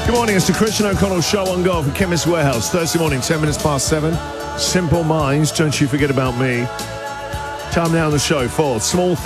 Good morning, it's the Christian O'Connell Show on Golf at Chemist Warehouse. Thursday morning, 10 minutes past 7. Simple Minds, don't you forget about me. Time now on the show for Small